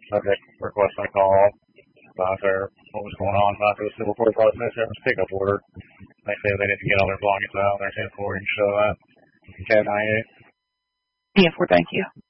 Subject requesting a call. About what was going on after the civil court process, pickup order. They say they didn't get all their belongings out. They're 10-4. You can show that. 1098. 10-4, thank you.